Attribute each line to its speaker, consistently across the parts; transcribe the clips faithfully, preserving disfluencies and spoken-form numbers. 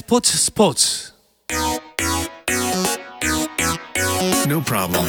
Speaker 1: 스포츠 스포츠.
Speaker 2: No problem.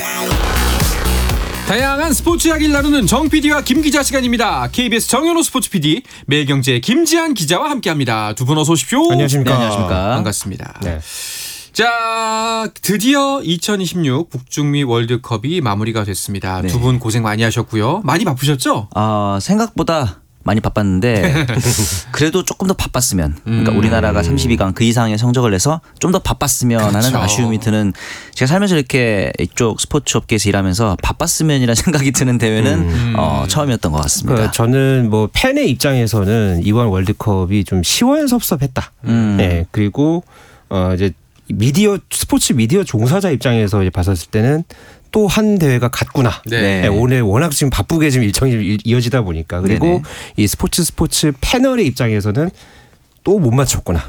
Speaker 3: 다양한 스포츠 이야기를 나누는 정 피디와 김 기자 시간입니다. 케이비에스 정현호 스포츠 피디, 매일경제 김지한 기자와 함께합니다. 두 분 어서 오십시오.
Speaker 4: 안녕하십니까.
Speaker 5: 네, 안녕하십니까.
Speaker 3: 반갑습니다.
Speaker 4: 네.
Speaker 3: 자, 드디어 이천이십육 북중미 월드컵이 마무리가 됐습니다.
Speaker 5: 네.
Speaker 3: 두 분 고생 많이 하셨고요. 많이 바쁘셨죠?
Speaker 5: 어, 생각보다 많이 바빴는데 그래도 조금 더 바빴으면, 그러니까
Speaker 3: 음.
Speaker 5: 우리나라가 삼십이 강 그 이상의 성적을 내서 좀 더 바빴으면
Speaker 3: 그렇죠.
Speaker 5: 하는 아쉬움이 드는, 제가 살면서 이렇게 이쪽 스포츠 업계에서 일하면서 바빴으면이라는 생각이 드는 대회는
Speaker 3: 음.
Speaker 5: 어, 처음이었던 것 같습니다.
Speaker 4: 그 저는 뭐 팬의 입장에서는 이번 월드컵이 좀 시원섭섭했다.
Speaker 5: 음.
Speaker 4: 네. 그리고 어 이제 미디어 스포츠 미디어 종사자 입장에서 이제 봤었을 때는 또 한 대회가 갔구나.
Speaker 3: 네.
Speaker 4: 네, 오늘 워낙 지금 바쁘게 지금 일정이 이어지다 보니까, 그리고
Speaker 5: 네네.
Speaker 4: 이 스포츠 스포츠 패널의 입장에서는 또 못 맞췄구나.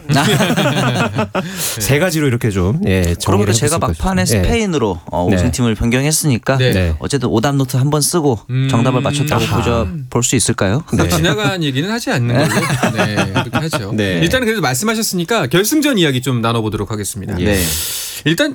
Speaker 4: 세 가지로 이렇게 좀 예,
Speaker 5: 그러므로
Speaker 4: 정리를
Speaker 5: 제가
Speaker 4: 했을
Speaker 5: 막판에
Speaker 4: 것이죠. 예.
Speaker 5: 스페인으로 어,
Speaker 4: 네.
Speaker 5: 우승팀을 변경했으니까
Speaker 3: 네.
Speaker 5: 어쨌든 오답 노트 한번 쓰고
Speaker 3: 음.
Speaker 5: 정답을 맞췄다고
Speaker 3: 아하.
Speaker 5: 보자 볼 수 있을까요?
Speaker 3: 네. 지나간 얘기는 하지 않는 걸로. 네, 그렇게 하죠.
Speaker 4: 네.
Speaker 3: 일단은 그래도 말씀하셨으니까 결승전 이야기 좀 나눠보도록 하겠습니다.
Speaker 5: 네.
Speaker 3: 일단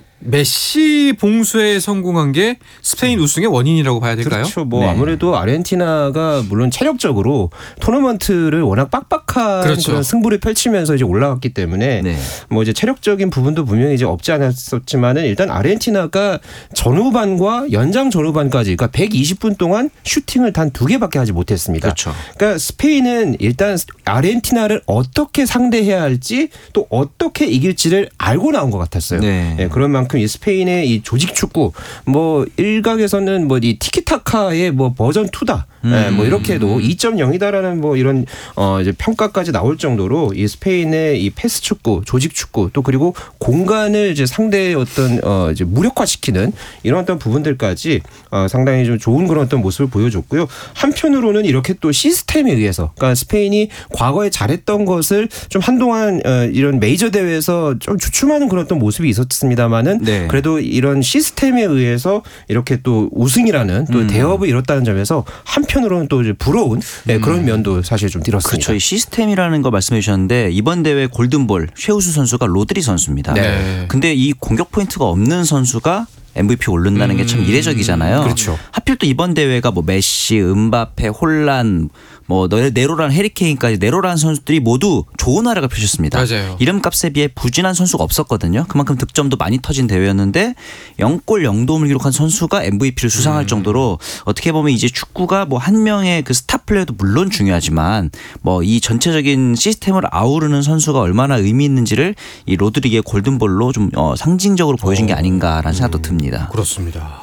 Speaker 3: 메시 봉쇄에 성공한 게 스페인 우승의 원인이라고 봐야 될까요?
Speaker 4: 그렇죠. 뭐
Speaker 5: 네.
Speaker 4: 아무래도 아르헨티나가 물론 체력적으로 토너먼트를 워낙 빡빡한
Speaker 3: 그렇죠.
Speaker 4: 그런 승부를 펼치면서 이제 올라갔기 때문에
Speaker 5: 네.
Speaker 4: 뭐 이제 체력적인 부분도 분명히 이제 없지 않았었지만은, 일단 아르헨티나가 전후반과 연장 전후반까지, 그러니까 백이십 분 동안 슈팅을 단 두 개밖에 하지 못했습니다.
Speaker 5: 그렇죠.
Speaker 4: 그러니까 스페인은 일단 아르헨티나를 어떻게 상대해야 할지, 또 어떻게 이길지를 알고 나온 것 같았어요.
Speaker 5: 네.
Speaker 4: 예, 그런 만큼 이 스페인의 이 조직 축구, 뭐 일각에서는 뭐 이 티키타카의 뭐 버전 투다, 예, 뭐 이렇게도 이 점 영이다라는 뭐 이런 어 이제 평가까지 나올 정도로 이 스페인의 이 패스 축구, 조직 축구, 또 그리고 공간을 이제 상대의 어떤 어 이제 무력화시키는 이런 어떤 부분들까지 어 상당히 좀 좋은 그런 어떤 모습을 보여줬고요. 한편으로는 이렇게 또 시스템에 의해서, 그러니까 스페인이 과거에 잘했던 것을 좀 한동안 어 이런 메이저 대회에서 좀 주춤하는 그런 어떤 모습이 있었습니다만은,
Speaker 5: 네.
Speaker 4: 그래도 이런 시스템에 의해서 이렇게 또 우승이라는 또
Speaker 5: 음.
Speaker 4: 대업을 이뤘다는 점에서 한편으로는 또 이제 부러운 네, 그런 면도 사실 좀 들었습니다.
Speaker 5: 그렇죠. 이 시스템이라는 거 말씀해 주셨는데, 이번 대회 골든볼 최우수 선수가 로드리 선수입니다.
Speaker 3: 네.
Speaker 5: 근데 이 공격 포인트가 없는 선수가 엠브이피 오른다는 게 참
Speaker 3: 음.
Speaker 5: 이례적이잖아요.
Speaker 4: 그렇죠.
Speaker 5: 하필 또 이번 대회가 뭐 메시, 음바페, 홀란, 뭐 네로란, 해리케인까지 네로란 선수들이 모두 좋은 활약을 펼쳤습니다.
Speaker 3: 맞아요.
Speaker 5: 이름값에 비해 부진한 선수가 없었거든요. 그만큼 득점도 많이 터진 대회였는데 영 골 영 도움을 기록한 선수가 엠브이피를 수상할
Speaker 3: 음.
Speaker 5: 정도로, 어떻게 보면 이제 축구가 뭐 한 명의 그 스타 플레이도 물론 중요하지만 뭐 이 전체적인 시스템을 아우르는 선수가 얼마나 의미 있는지를 이 로드리게의 골든볼로 좀 어, 상징적으로 보여준 게 아닌가라는 생각도 듭니다.
Speaker 3: 그렇습니다.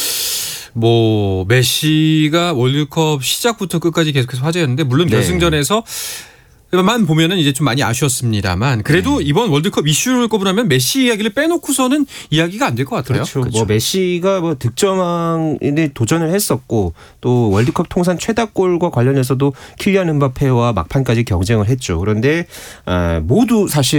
Speaker 3: 뭐 메시가 월드컵 시작부터 끝까지 계속해서 화제였는데, 물론
Speaker 5: 네.
Speaker 3: 결승전에서 만 보면은 이제 좀 많이 아쉬웠습니다만, 그래도
Speaker 5: 네.
Speaker 3: 이번 월드컵 이슈를 꼽으라면 메시 이야기를 빼놓고서는 이야기가 안 될 것 같아요.
Speaker 4: 그렇죠. 뭐 메시가 뭐 득점왕에 도전을 했었고, 또 월드컵 통산 최다골과 관련해서도 킬리안 음바페와 막판까지 경쟁을 했죠. 그런데 아, 모두 사실